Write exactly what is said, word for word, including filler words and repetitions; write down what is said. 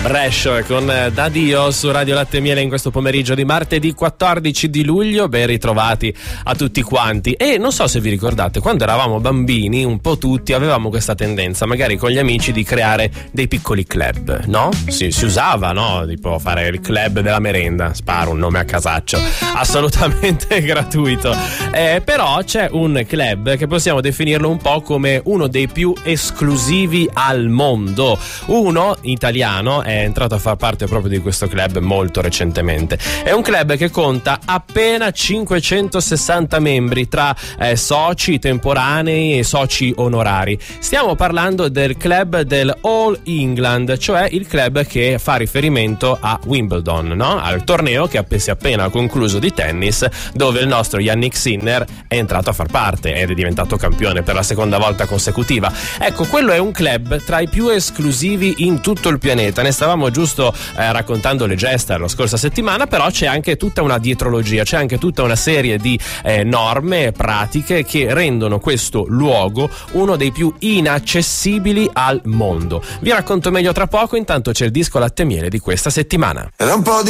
Fresh con Dadio su Radio Latte e Miele in questo pomeriggio di martedì quattordici di luglio. Ben ritrovati a tutti quanti. E non so se vi ricordate, quando eravamo bambini un po' tutti avevamo questa tendenza magari con gli amici di creare dei piccoli club, no? Si, si usava, no? Tipo fare il club della merenda, sparo un nome a casaccio, assolutamente gratuito. Eh, però c'è un club che possiamo definirlo un po' come uno dei più esclusivi al mondo. Uno italiano è entrato a far parte proprio di questo club molto recentemente. È un club che conta appena cinquecentosessanta membri tra eh, soci temporanei e soci onorari. Stiamo parlando del club del All England, cioè il club che fa riferimento a Wimbledon, no? Al torneo che si è appena concluso di tennis, dove il nostro Jannik Sinner è entrato a far parte ed è diventato campione per la seconda volta consecutiva. Ecco, quello è un club tra i più esclusivi in tutto il pianeta. Ne stavamo giusto eh, raccontando le gesta la scorsa settimana, però c'è anche tutta una dietrologia, c'è anche tutta una serie di eh, norme e pratiche che rendono questo luogo uno dei più inaccessibili al mondo. Vi racconto meglio tra poco, intanto c'è il disco Latte e Miele di questa settimana. Era un po' di